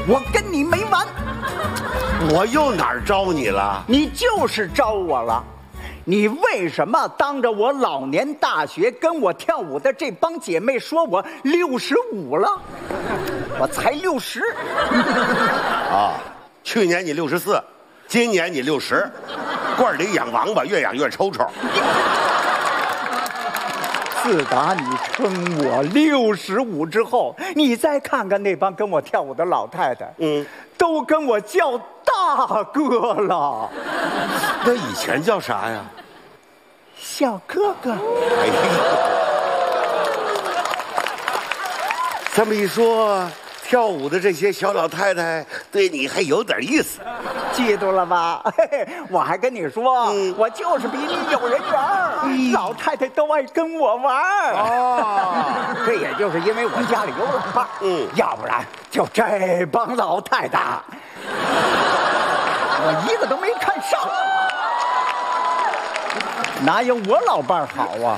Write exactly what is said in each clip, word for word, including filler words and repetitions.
我跟你没完。 我又哪儿招你了？ 你就是招我了。你为什么当着我老年大学跟我跳舞的这帮姐妹说我六十五了？我才六十。 啊，去年你六十四，今年你六十，罐里养王八，越养越抽抽。 自打你称我六十五之后，你再看看那帮跟我跳舞的老太太，嗯，都跟我叫大哥了。 那以前叫啥呀？ 小哥哥。 哎呀，这么一说，跳舞的这些小老太太对你还有点意思。 嫉妒了吧？嘿嘿，我还跟你说，嗯、我就是比你有人缘儿，嗯、老太太都爱跟我玩儿。哦，这也就是因为我家里有老伴儿，嗯，要不然就这帮老太太，我一个都没看上，哪有我老伴儿好啊？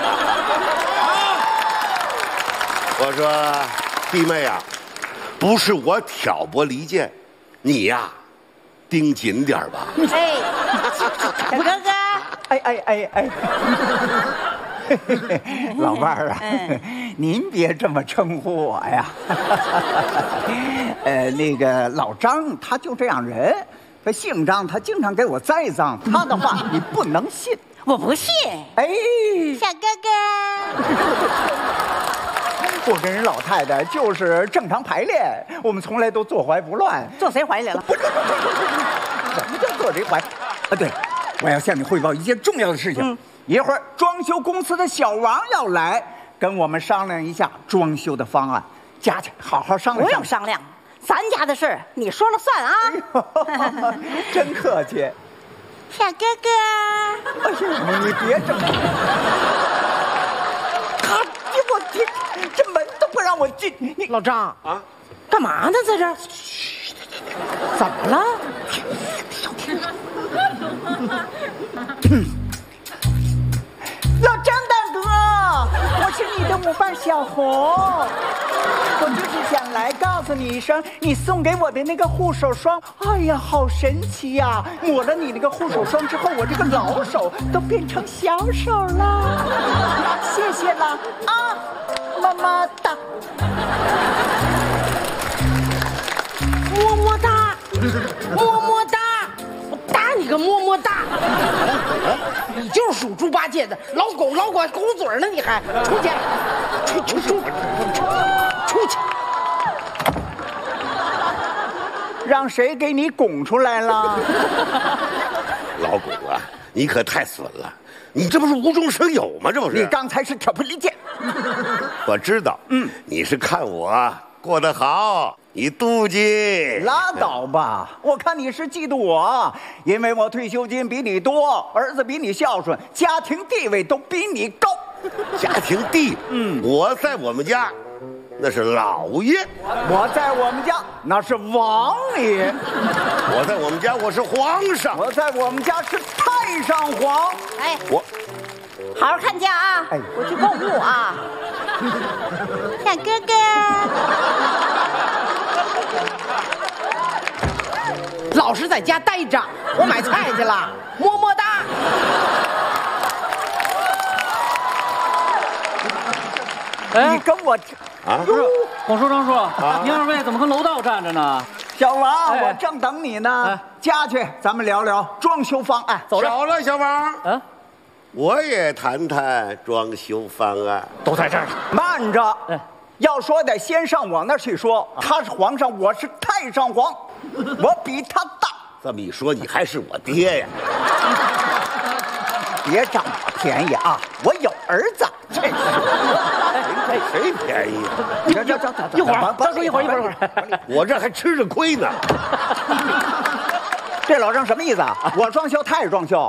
我说，弟妹啊，不是我挑拨离间，你呀、啊。盯紧点吧！ 哎，小哥哥， 哎哎哎哎，老伴儿啊，嗯、您别这么称呼我呀。呃，那个老张他就这样人，他姓张，他经常给我栽赃，他的话你不能信。 我不信。 哎， 小哥哥。 我跟人老太太就是正常排练，我们从来都坐怀不乱。 坐谁怀里了？ 不是，什么叫坐谁怀？啊，对，我要向你汇报一件重要的事情。嗯、一会儿装修公司的小王要来，跟我们商量一下装修的方案。佳佳，好好商量。 不用商量，咱家的事你说了算啊！ 哎、真客气， 小哥哥。 哎呦，你别这么。他给我进，这门都不让我进。你老张啊，干嘛呢？在这儿？怎么了？ 老张大哥，我是你的舞伴小红，我就是想来告诉你一声，你送给我的那个护手霜，哎呀，好神奇呀、啊！抹了你那个护手霜之后，我这个老手都变成小手了。谢谢了啊，么么哒， 么么哒，么么哒。打你个么么哒！你就是属猪八戒的老狗，老狗狗嘴呢，你还出去，出出出出去！ 让谁给你拱出来了？ 老狗啊，你可太损了！你这不是无中生有吗？这不是？ 你刚才是挑拨离间。 我知道，嗯，你是看我过得好。你妒忌？ 拉倒吧！我看你是嫉妒我，因为我退休金比你多，儿子比你孝顺，家庭地位都比你高。 家庭地位？嗯，我在我们家那是老爷， 我在我们家那是王爷， 我在我们家我是皇上， 我在我们家是太上皇。 哎， 我好好看家啊！哎，我去购物啊，小哥哥。老实在家待着，我买菜去了，么么哒。 哎，你跟我啊？不是，我说张叔，啊、您二位怎么跟楼道站着呢？ 小王，哎、我正等你呢。哎、家去，咱们聊聊装修方案。 走了，了，小王。啊，我也谈谈装修方案。 都在这儿呢。慢着。哎。要说得先上我那儿去说，他是皇上，我是太上皇，我比他大。 这么一说，你还是我爹呀？ 别占我便宜啊！我有儿子。这是谁谁便宜？ 你这这这一会儿，张叔一会儿一会儿一会儿，我这还吃着亏呢。 这老张什么意思啊？我装修，他也装修。